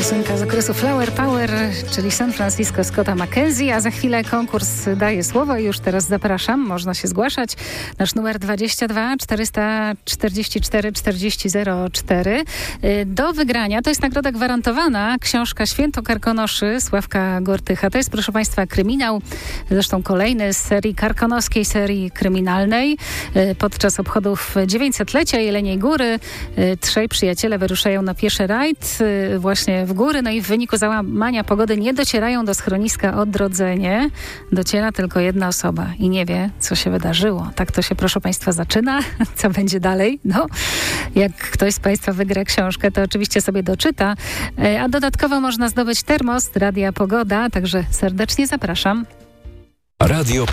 Piosenka z okresu Flower Power, czyli San Francisco Scotta McKenzie, a za chwilę konkurs daje słowo i już teraz zapraszam, można się zgłaszać. Nasz numer 22 444 4004. Do wygrania, to jest nagroda gwarantowana, książka Święto Karkonoszy Sławka Gortycha. To jest, proszę Państwa, kryminał, zresztą kolejny z serii karkonoskiej, serii kryminalnej. Podczas obchodów 900-lecia Jeleniej Góry trzej przyjaciele wyruszają na pieszy rajd właśnie w góry, no i w wyniku załamania pogody nie docierają do schroniska Odrodzenie. Dociera tylko jedna osoba i nie wie, co się wydarzyło. Tak to się, proszę Państwa, zaczyna. Co będzie dalej? No, jak ktoś z Państwa wygra książkę, to oczywiście sobie doczyta, a dodatkowo można zdobyć termos Radia Pogoda, także serdecznie zapraszam. Radio